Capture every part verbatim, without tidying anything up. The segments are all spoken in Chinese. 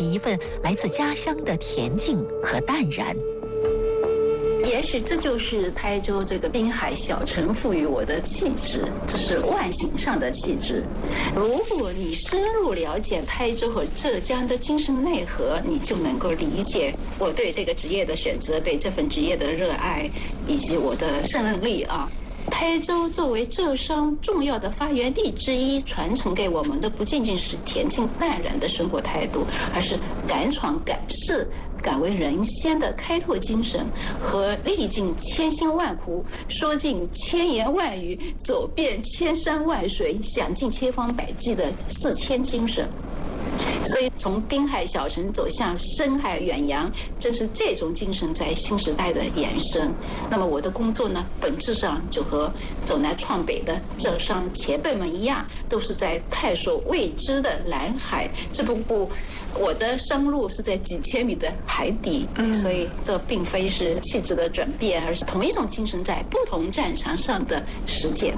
一份来自家乡的恬静和淡然。 也许这就是台州这个滨海小城赋予我的气质，这是外形上的气质。如果你深入了解台州和浙江的精神内核，你就能够理解我对这个职业的选择，对这份职业的热爱，以及我的胜任力啊。台州作为浙商重要的发源地之一，传承给我们的不仅仅是恬静淡然的生活态度，而是敢闯敢试、敢为人先的开拓精神和历尽千辛万苦、说尽千言万语、走遍千山万水、想尽千方百计的四迁精神。所以从滨海小城走向深海远洋，正是这种精神在新时代的延伸。那么我的工作呢，本质上就和走南闯北的浙商前辈们一样，都是在探索未知的蓝海，只不过我的商路是在几千米的海底，所以这并非是气质的转变，而是同一种精神在不同战场上的实践。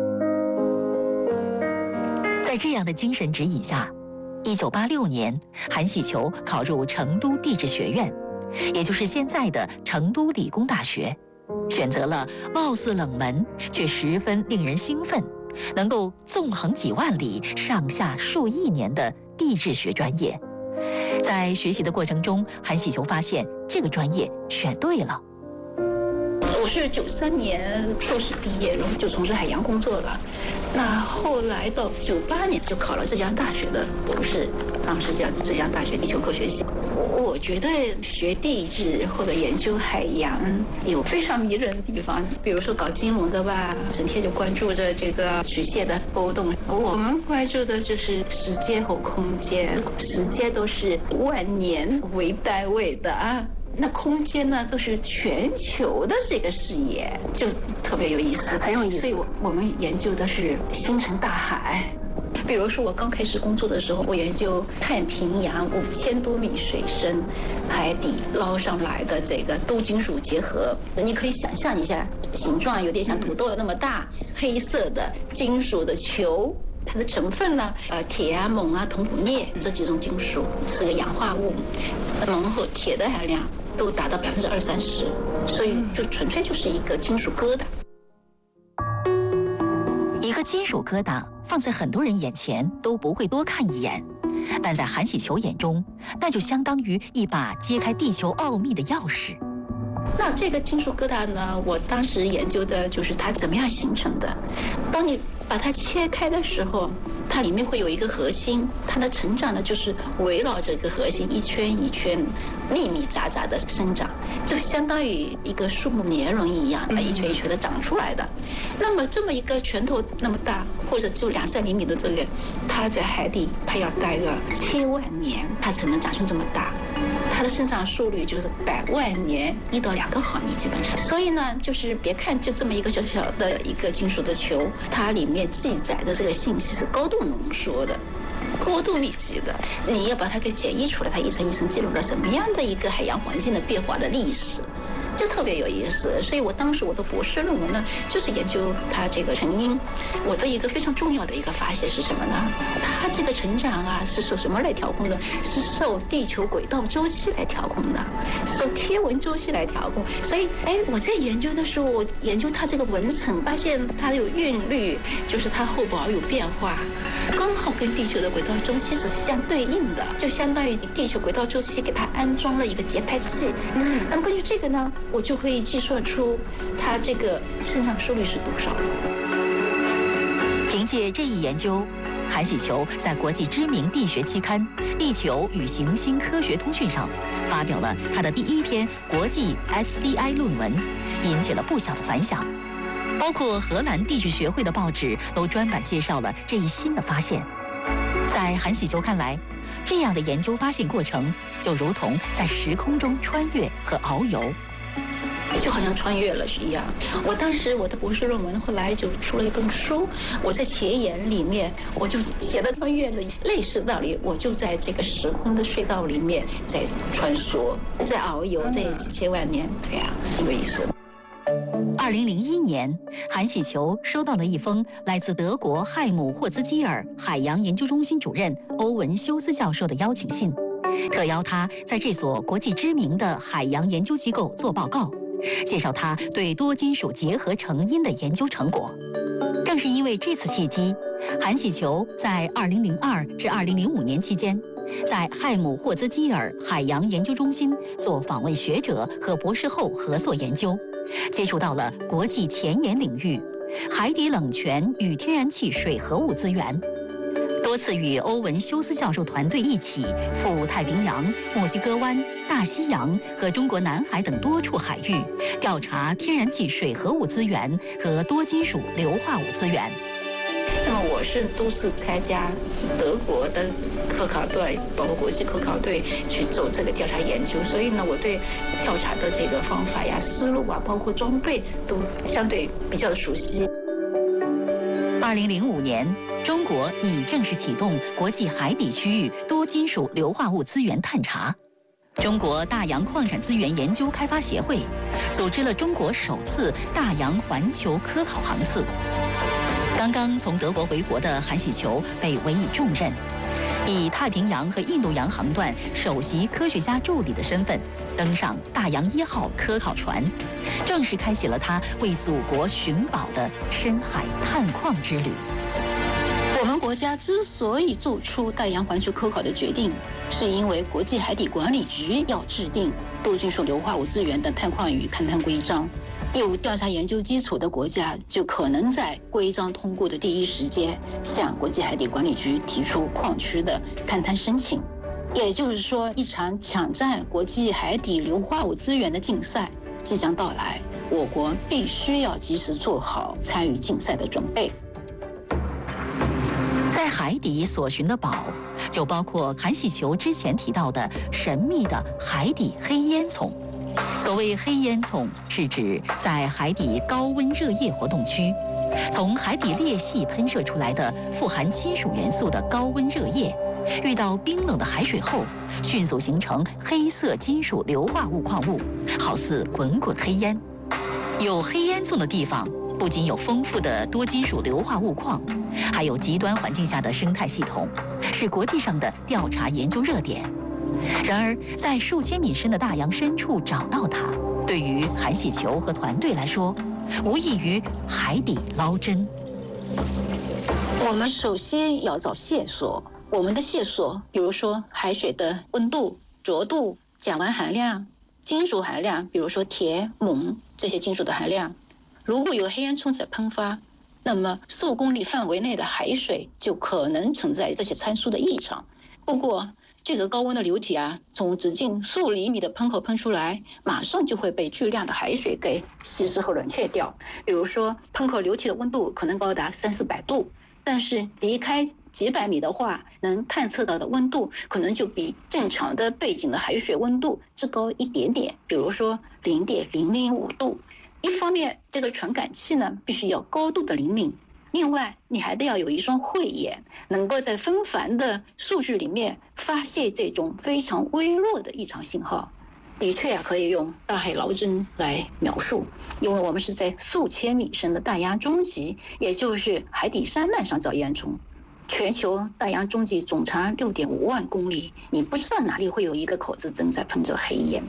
在这样的精神指引下，一九八六年，韩喜球考入成都地质学院，也就是现在的成都理工大学，选择了貌似冷门却十分令人兴奋，能够纵横几万里、上下数亿年的地质学专业。在学习的过程中，韩喜球发现这个专业选对了。 我是九三年硕士毕业，然后就从事海洋工作了。那后来到九八年就考了浙江大学的博士，当时叫浙江大学地球科学系。我觉得学地质或者研究海洋有非常迷人的地方，比如说搞金融的吧，整天就关注着这个曲线的波动。我们关注的就是时间和空间，时间都是万年为单位的啊。那空间呢，都是全球的这个视野，就特别有意思， 很有意思。 所以我我们研究的是星辰大海。比如说我刚开始工作的时候，我研究太平洋五千多米水深海底捞上来的这个镀金属结合，你可以想象一下，形状有点像土豆那么大，黑色的金属的球。它的成分呢，呃，铁啊、锰啊、铜、钴、镍这几种金属是个氧化物，锰和铁的含量都达到百分之二三十，所以就纯粹就是一个金属疙瘩。 一个金属疙瘩放在很多人眼前都不会多看一眼，但在韩喜球眼中，那就相当于一把揭开地球奥秘的钥匙。 那这个金属疙瘩呢，我当时研究的就是它怎么样形成的。当你把它切开的时候，它里面会有一个核心，它的成长呢就是围绕这个核心一圈一圈密密匝匝的生长，就相当于一个树木年轮一样，它一圈一圈的长出来的。那么这么一个拳头那么大，或者就两三厘米的这个，它在海底它要待个千万年，它才能长成这么大。它的生长速率就是百万年一到两个毫米基本上。所以呢，就是别看就这么一个小小的一个金属的球，它里面记载的这个信息是高度浓缩的，高度密集的。你要把它给检验出来，它一层一层记录了什么样的一个海洋环境的变化的历史，就特别有意思。所以我当时我的博士论文呢，就是研究它这个成因。我的一个非常重要的一个发现是什么呢？它这个成长啊，是受什么来调控的？是受地球轨道周期来调控的，受天文周期来调控。所以，哎，我在研究的时候，我研究它这个纹层，发现它有韵律，就是它厚薄有变化，刚好跟地球的轨道周期是相对应的，就相当于地球轨道周期给它安装了一个节拍器。嗯，那么根据这个呢，我就会计算出它这个生长速率是多少。 凭借这一研究，韩喜球在国际知名地学期刊《地球与行星科学通讯》上发表了他的第一篇国际 S C I 论文，引起了不小的反响。包括荷兰地质学会的报纸都专版介绍了这一新的发现。在韩喜球看来，这样的研究发现过程就如同在时空中穿越和遨游， 就好像穿越了是一样。我当时我的博士论文后来就出了一本书，我在前言里面我就写的穿越的类似道理，我就在这个时空的隧道里面在穿梭，在遨游，在几千万年，对呀，很有意思。 二零零一年，韩喜球收到了一封来自德国亥姆霍兹基尔海洋研究中心主任欧文修斯教授的邀请信， 特邀他在这所国际知名的海洋研究机构做报告，介绍他对多金属结合成因的研究成果。正是因为这次契机，韩喜球在二零零二至二零零五年期间，在亥姆霍兹基尔海洋研究中心做访问学者和博士后合作研究，接触到了国际前沿领域海底冷泉与天然气水合物资源，多次与欧文修斯教授团队一起赴太平洋、墨西哥湾、大西洋和中国南海等多处海域调查天然气水合物资源和多金属硫化物资源。 那么我是都是参加德国的科考队，包括国际科考队去做这个调查研究，所以呢，我对调查的这个方法呀、思路啊，包括装备都相对比较熟悉。 二零零五年，中国拟正式启动国际海底区域多金属硫化物资源探查。中国大洋矿产资源研究开发协会组织了中国首次大洋环球科考航次。刚刚从德国回国的韩喜球被委以重任，以太平洋和印度洋航段首席科学家助理的身份登上大洋一号科考船，正式开启了他为祖国寻宝的深海探矿之旅。 我们国家之所以做出大洋环球科考的决定，是因为国际海底管理局要制定多金属硫化物资源的探矿与勘探规章。有调查研究基础的国家就可能在规章通过的第一时间向国际海底管理局提出矿区的勘探申请。也就是说，一场抢占国际海底硫化物资源的竞赛即将到来，我国必须要及时做好参与竞赛的准备。 在海底所寻的宝，就包括韩喜球之前提到的神秘的海底黑烟囱。所谓黑烟囱，是指在海底高温热液活动区，从海底裂隙喷射出来的富含金属元素的高温热液，遇到冰冷的海水后，迅速形成黑色金属硫化物矿物，好似滚滚黑烟。有黑烟囱的地方，不仅有丰富的多金属硫化物矿，还有极端环境下的生态系统，是国际上的调查研究热点。然而，在数千米深的大洋深处找到它，对于韩喜球和团队来说，无异于海底捞针。 我们首先要找线索，我们的线索，比如说海水的温度、浊度、甲烷含量、金属含量，比如说铁、锰这些金属的含量。如果有黑烟囱在喷发，那么数公里范围内的海水就可能存在这些参数的异常。不过，这个高温的流体啊，从直径数厘米的喷口喷出来，马上就会被巨量的海水给稀释和冷却掉。比如说，喷口流体的温度可能高达三四百度，但是离开几百米的话，能探测到的温度可能就比正常的背景的海水温度只高一点点，比如说零点零零五度。一方面，这个传感器呢必须要高度的灵敏。另外，你还得要有一双慧眼，能够在纷繁的数据里面发现这种非常微弱的异常信号。的确啊，可以用大海捞针来描述，因为我们是在数千米深的大洋中极，也就是海底山脉上找烟囱。全球大洋中极总长六点五万公里，你不知道哪里会有一个口子正在喷着黑烟。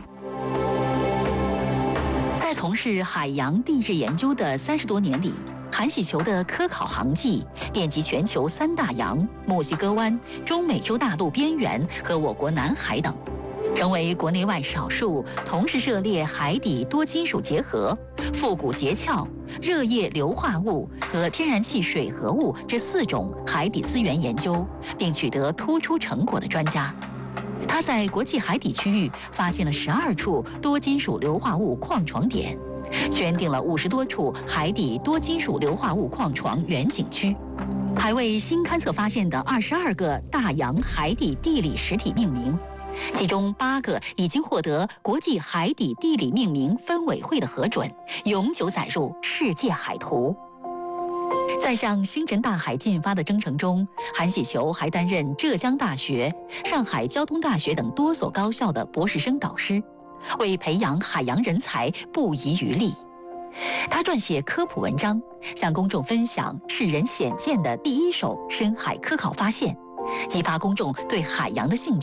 在从事海洋地质研究的三十多年里，韩喜球的科考航迹遍及全球三大洋、墨西哥湾、中美洲大陆边缘和我国南海等，成为国内外少数同时涉猎海底多金属结合、复古结壳、热液硫化物和天然气水合物这四种海底资源研究，并取得突出成果的专家。他在国际海底区域发现了十二处多金属硫化物矿床点，圈定了五十多处海底多金属硫化物矿床远景区，还为新勘测发现的二十二个大洋海底地理实体命名，其中八个已经获得国际海底地理命名分委会的核准，永久载入世界海图。在向星辰大海进发的征程中，韩喜球还担任浙江大学、上海交通大学等多所高校的博士生导师，为培养海洋人才不遗余力。他撰写科普文章，向公众分享世人鲜见的第一手深海科考发现，激发公众对海洋的兴趣，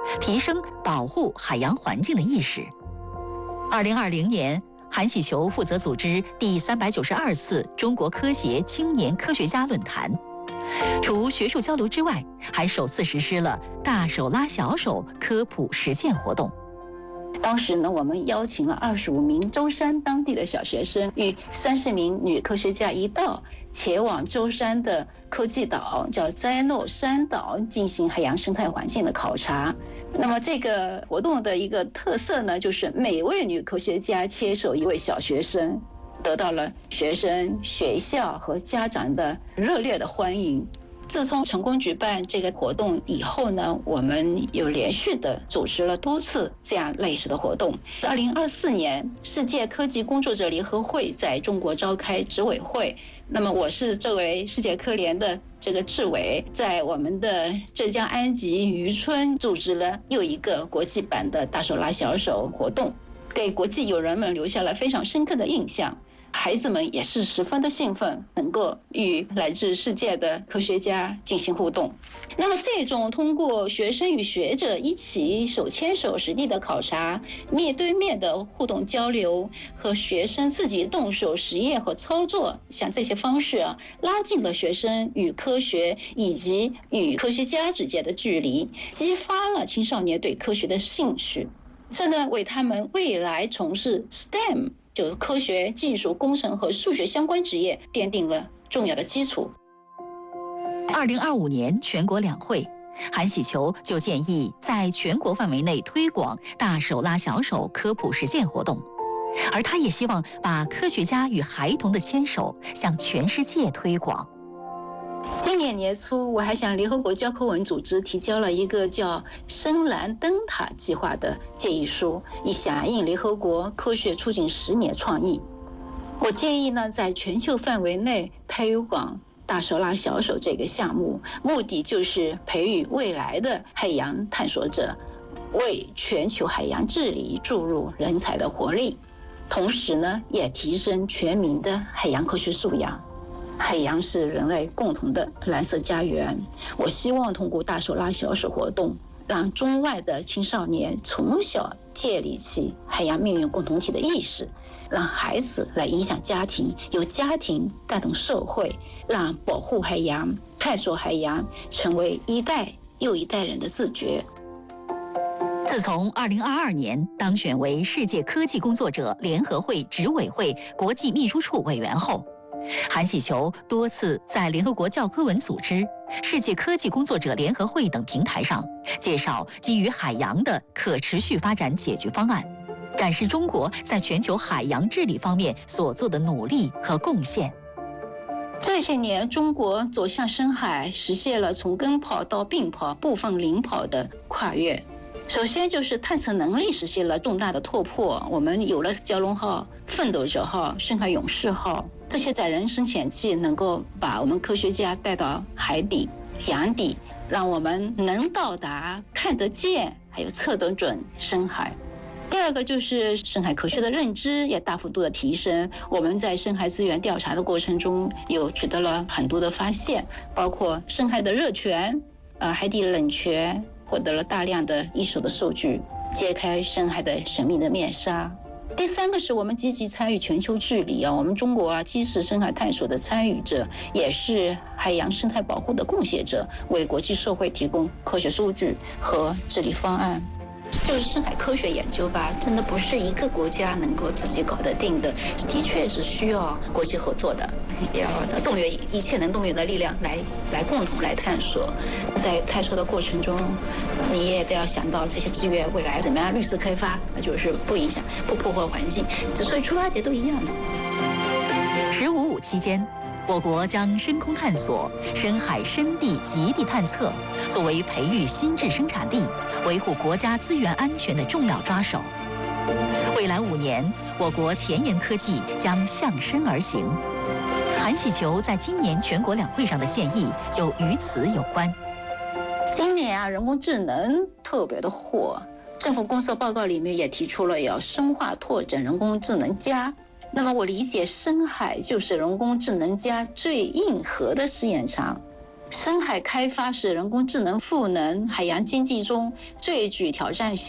提升保护海洋环境的意识。二零二零年，韩喜球负责组织第三百九十二次中国科协青年科学家论坛。除学术交流之外，还首次实施了大手拉小手科普实践活动。 当时呢，我们邀请了二十五名舟山当地的小学生与三十名女科学家一道前往舟山的科技岛，叫斋诺山岛，进行海洋生态环境的考察。那么这个活动的一个特色呢，就是每位女科学家牵手一位小学生，得到了学生、学校和家长的热烈的欢迎。自从成功举办这个活动以后呢，我们有连续的组织了多次这样类似的活动。二零二四年，世界科技工作者联合会在中国召开执委会，那么我是作为世界科联的这个志委，在我们的浙江安吉渔村组织了又一个国际版的大手拉小手活动，给国际友人们留下了非常深刻的印象。孩子们也是十分的兴奋，能够与来自世界的科学家进行互动。那么这种通过学生与学者一起手牵手实地的考察，面对面的互动交流，和学生自己动手实验和操作，像这些方式啊，拉近了学生与科学以及与科学家之间的距离，激发了青少年对科学的兴趣，这呢为他们未来从事 S T E M就是科学、技术、工程和数学相关职业奠定了重要的基础。 二零二五年全国两会，韩喜球就建议在全国范围内推广大手拉小手科普实践活动，而他也希望把科学家与孩童的牵手向全世界推广。 今年年初，我还向联合国教科文组织提交了一个叫深蓝灯塔计划的建议书，以响应联合国科学促进十年创意。我建议呢，在全球范围内推广大手拉小手这个项目，目的就是培育未来的海洋探索者，为全球海洋治理注入人才的活力，同时呢，也提升全民的海洋科学素养。海洋是人类共同的蓝色家园，我希望通过大手拉小手活动，让中外的青少年从小建立起海洋命运共同体的意识，让孩子来影响家庭，由家庭带动社会，让保护海洋、探索海洋成为一代又一代人的自觉。 自从二零二二年当选为世界科技工作者联合会执委会国际秘书处委员后，韩喜球多次在联合国教科文组织、世界科技工作者联合会等平台上介绍基于海洋的可持续发展解决方案，展示中国在全球海洋治理方面所做的努力和贡献。 这些年，中国走向深海，实现了从跟跑到并跑、部分领跑的跨越。首先就是探测能力实现了重大的突破，我们有了蛟龙号、奋斗者号、深海勇士号这些载人深潜器，能够把我们科学家带到海底、洋底，让我们能到达、看得见，还有测得准深海。第二个就是深海科学的认知也大幅度的提升，我们在深海资源调查的过程中，有取得了很多的发现，包括深海的热泉、呃海底冷泉，获得了大量的一手的数据，揭开深海的神秘的面纱。第三个是我们积极参与全球治理啊，我们中国啊，既是深海探索的参与者，也是海洋生态保护的贡献者，为国际社会提供科学数据和治理方案。就是深海科学研究吧，真的不是一个国家能够自己搞得定的，的确是需要国际合作的，要动员一切能动员的力量来来共同来探索。在探索的过程中，你也得要想到这些资源未来怎么样绿色开发，那就是不影响、不破坏环境，所以出发点都一样的。 十五五期间，我国将深空探索、深海深地极地探测作为培育新质生产力、维护国家资源安全的重要抓手。未来五年，我国前沿科技将向深而行。韩喜球在今年全国两会上的建议就与此有关。 今年啊，人工智能特别的火，政府工作报告里面也提出了要深化拓展人工智能加。那么我理解深海就是人工智能加最硬核的试验场， 深海开发是人工智能赋能海洋经济中最具挑战性